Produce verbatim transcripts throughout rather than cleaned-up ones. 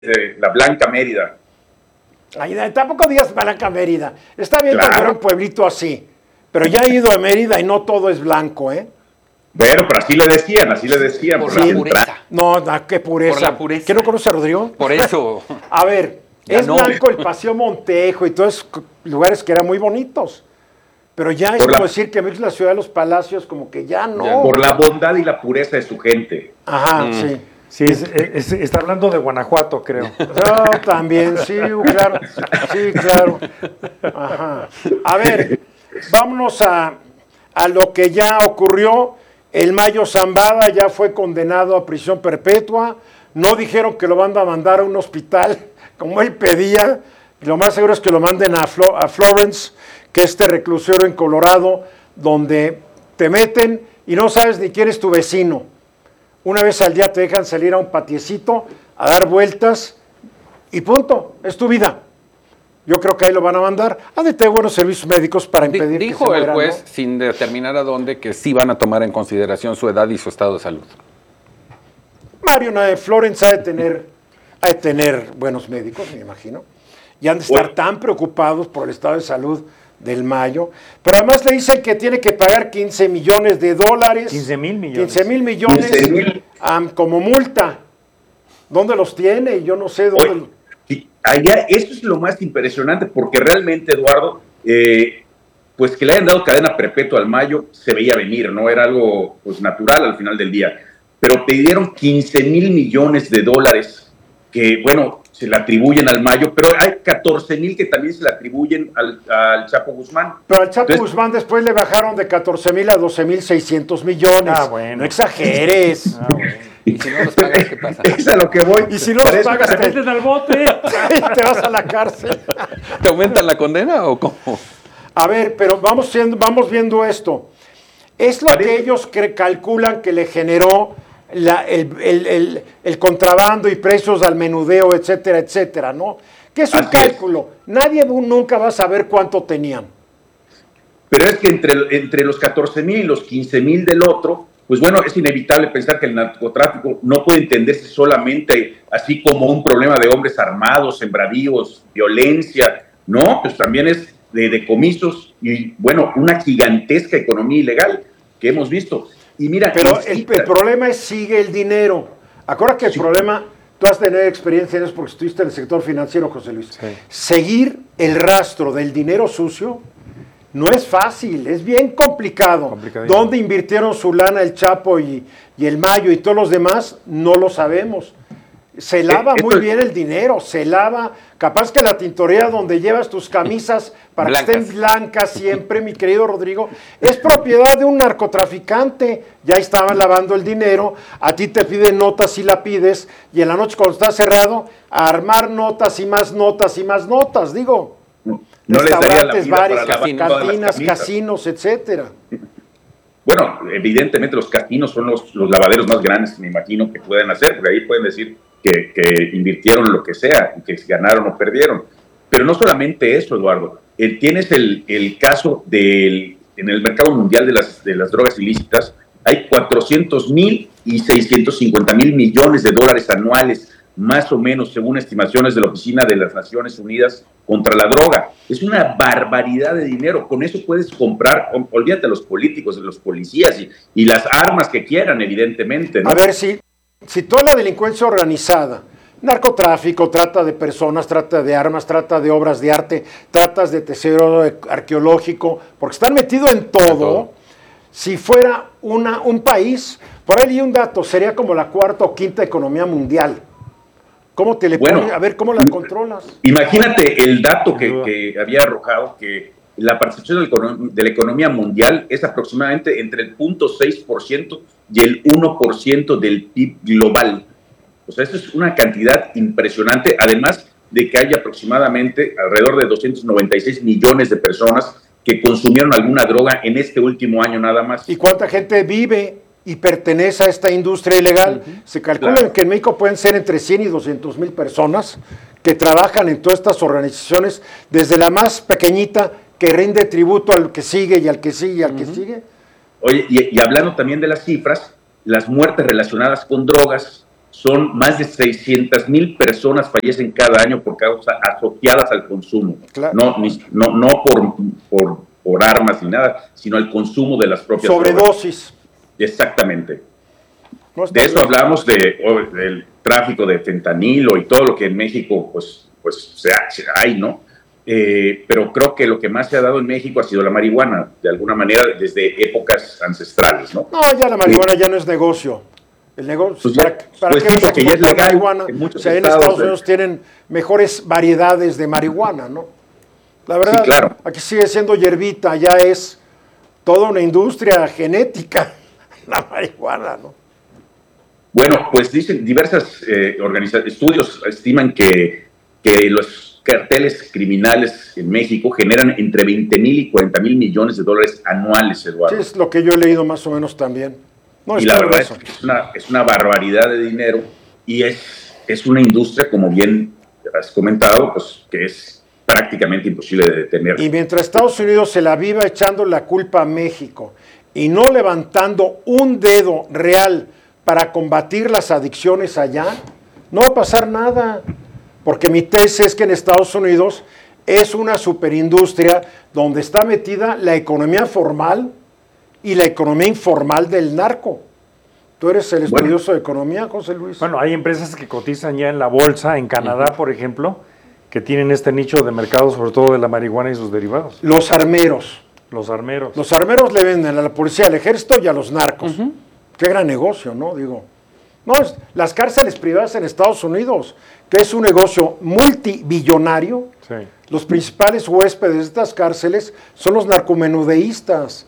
desde la Blanca Mérida. Ay, tampoco digas Blanca Mérida. Está bien Claro. cuando era un pueblito así. Pero ya he ido a Mérida y no todo es blanco, ¿eh? Bueno, pero así le decían, así le decían. Por por la la pureza. central. No, no, qué pureza. Por la pureza. ¿Qué no conoce a Rodrigo? Por eso. A ver, Ya es no. blanco el Paseo Montejo y todos esos lugares que eran muy bonitos. Pero ya es Por como la- decir que la ciudad de los palacios, como que ya no. Ya. Por la bondad y la pureza de su gente. Ajá, Mm. sí. Sí, es- es- está hablando de Guanajuato, creo. No, también, sí, claro. Sí, claro. Ajá. A ver, vámonos a, a lo que ya ocurrió. El Mayo Zambada ya fue condenado a prisión perpetua. No dijeron que lo van a mandar a un hospital como él pedía. Lo más seguro es que lo manden a, Flo- a Florence, que es este reclusorio en Colorado, donde te meten y no sabes ni quién es tu vecino. Una vez al día te dejan salir a un patiecito, a dar vueltas y punto, es tu vida. Yo creo que ahí lo van a mandar. Ha de tener buenos servicios médicos para Di- impedir que Dijo se el mueran, juez, ¿no? sin determinar a dónde, que sí van a tomar en consideración su edad y su estado de salud. Mario no, Florence ha de tener, ha de tener buenos médicos, me imagino. Y han de estar Bueno. tan preocupados por el estado de salud del Mayo. Pero además le dicen que tiene que pagar quince millones de dólares. quince mil millones. quince mil millones quince mil. am, como multa. ¿Dónde los tiene? Yo no sé dónde. Oye, sí, allá, eso es lo más impresionante, porque realmente, Eduardo, eh, pues que le hayan dado cadena perpetua al Mayo, se veía venir, ¿no? Era algo pues natural al final del día. Pero pidieron quince mil millones de dólares, que, bueno, se le atribuyen al Mayo, pero hay catorce mil que también se le atribuyen al, al Chapo Guzmán. Pero al Chapo Entonces- Guzmán después le bajaron de catorce mil a doce mil seiscientos millones. Ah, bueno. No exageres. Ah, bueno. Y si no los pagas, ¿qué pasa? Es a lo que voy. Y si no los Parece- pagas, ¡Te meten al bote! te vas a la cárcel. ¿Te aumentan la condena o cómo? A ver, pero vamos, siendo, vamos viendo esto. Es lo Parece- que ellos cre- calculan que le generó la- el, el- el- el contrabando y precios al menudeo, etcétera, etcétera, ¿no? Que es un Así es. cálculo. Nadie bu- nunca va a saber cuánto tenían. Pero es que entre, entre los catorce mil y los quince mil del otro, pues bueno, es inevitable pensar que el narcotráfico no puede entenderse solamente así como un problema de hombres armados, sembradíos, violencia, no, pues también es de decomisos y, bueno, una gigantesca economía ilegal que hemos visto. Y mira, Pero es- el, el problema es sigue el dinero. Acuérdate que el Sí. problema, tú has tenido experiencia en eso porque estuviste en el sector financiero, José Luis. Sí. Seguir el rastro del dinero sucio no es fácil, es bien complicado. Complicadísimo. ¿Dónde invirtieron su lana el Chapo y, y el Mayo y todos los demás? No lo sabemos. Se lava esto muy es- bien el dinero, se lava. Capaz que la tintorería donde llevas tus camisas para que Blancas. estén blancas siempre, mi querido Rodrigo, es propiedad de un narcotraficante. Ya estaban lavando el dinero, a ti te piden notas y la pides, y en la noche cuando está cerrado, a armar notas y más notas y más notas, digo. no les daría la Restaurantes, vida bares, para lavar casinos. todas las cantinas, camisas. casinos, etcétera. Bueno, evidentemente los casinos son los, los lavaderos más grandes, me imagino, que pueden hacer, porque ahí pueden decir que, que invirtieron lo que sea, y que ganaron o perdieron. Pero no solamente eso, Eduardo. Eh, tienes el, el caso del, en el mercado mundial de las, de las drogas ilícitas, hay cuatrocientos mil y seiscientos cincuenta mil millones de dólares anuales, más o menos, según estimaciones de la Oficina de las Naciones Unidas contra la Droga. Es una barbaridad de dinero. Con eso puedes comprar, ol- olvídate de los políticos, de los policías y, y las armas que quieran, evidentemente, ¿no? A ver, si, si toda la delincuencia organizada, narcotráfico, trata de personas, trata de armas, trata de obras de arte, tratas de tesoro arqueológico, porque están metidos en todo, todo. si fuera una, un país, por ahí leí un dato, sería como la cuarta o quinta economía mundial. ¿Cómo te le Bueno. pones? A ver, ¿cómo la controlas? Imagínate el dato que, Sin duda. que había arrojado, que la participación de la, econom- de la economía mundial es aproximadamente entre el cero punto seis por ciento y el uno por ciento del P I B global. O sea, eso es una cantidad impresionante, además de que hay aproximadamente alrededor de doscientos noventa y seis millones de personas que consumieron alguna droga en este último año nada más. ¿Y cuánta gente vive y pertenece a esta industria ilegal? Se calcula Claro. que en México pueden ser entre cien y doscientos mil personas que trabajan en todas estas organizaciones, desde la más pequeñita que rinde tributo al que sigue y al que sigue y al que sigue. Oye, y, y hablando también de las cifras, las muertes relacionadas con drogas son más de seiscientas mil personas fallecen cada año por causas asociadas al consumo. Claro. No, ni, no, no por, por, por armas ni nada, sino al consumo de las propias sobredosis. Drogas. Exactamente. No de eso bien. Hablamos de, oh, del tráfico de fentanilo y todo lo que en México pues, pues se, ha, se hay, ¿no? Eh, pero creo que lo que más se ha dado en México ha sido la marihuana, de alguna manera desde épocas ancestrales, ¿no? No, ya la marihuana sí. ya no es negocio. El negocio, pues ¿para, ya, para pues qué sí, vamos a porque ya es legal marihuana? En muchos o sea, estados, en Estados Unidos eh. tienen mejores variedades de marihuana, ¿no? La verdad, sí, claro. Aquí sigue siendo hierbita, ya es toda una industria genética, la marihuana, ¿no? Bueno, pues dicen diversas eh, estudios estiman que, que los carteles criminales en México generan entre veinte mil y cuarenta mil millones de dólares anuales, Eduardo. Sí, es lo que yo he leído más o menos también. No, y la verdad eso. es que es una, es una barbaridad de dinero y es, es una industria, como bien has comentado, pues que es prácticamente imposible de detener. Y mientras Estados Unidos se la viva echando la culpa a México y no levantando un dedo real para combatir las adicciones allá, no va a pasar nada, porque mi tesis es que en Estados Unidos es una superindustria donde está metida la economía formal y la economía informal del narco. Tú eres el estudioso bueno, de economía, José Luis. Bueno, hay empresas que cotizan ya en la bolsa, en Canadá, uh-huh. por ejemplo, que tienen este nicho de mercado, sobre todo de la marihuana y sus derivados. Los armeros. Los armeros. Los armeros le venden a la policía, al ejército y a los narcos. Uh-huh. Qué gran negocio, ¿no? Digo, no, es, las cárceles privadas en Estados Unidos, que es un negocio multibillonario, sí. Los principales huéspedes de estas cárceles son los narcomenudeístas.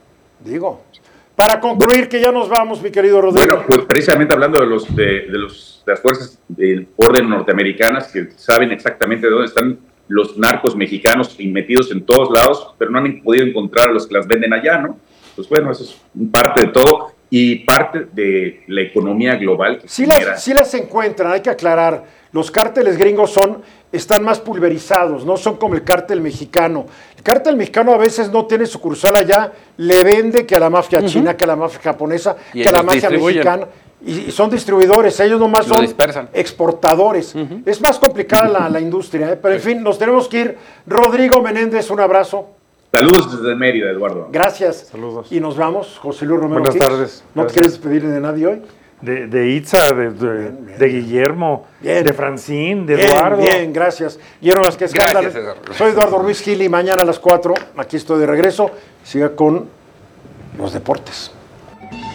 Digo, para concluir, que ya nos vamos, mi querido Rodrigo. Bueno, pues precisamente hablando de los de, de, los, de las fuerzas del orden norteamericanas, que saben exactamente de dónde están los narcos mexicanos metidos en todos lados, pero no han podido encontrar a los que las venden allá, ¿no? Pues bueno, eso es parte de todo y parte de la economía global. Que sí, las, sí las encuentran, hay que aclarar. Los cárteles gringos son, están más pulverizados, no son como el cártel mexicano. El cártel mexicano a veces no tiene sucursal allá, le vende que a la mafia uh-huh. china, que a la mafia japonesa, que a la mafia mexicana. Y, y son distribuidores, ellos nomás son dispersan. exportadores. Uh-huh. Es más complicada la, la industria, ¿eh? Pero en fin, nos tenemos que ir. Rodrigo Menéndez, un abrazo. Saludos desde Mérida, Eduardo. Gracias. Saludos. Y nos vamos, José Luis Romero. Buenas Kix. tardes. ¿No Gracias. te quieres despedir de nadie hoy? De, de Itza, de, de, bien, bien. de Guillermo, bien. de Francín, de bien, Eduardo. Bien, gracias. Guillermo Vázquez Cándale. Soy Eduardo Ruiz Gil y mañana a las cuatro, aquí estoy de regreso. Siga con los deportes.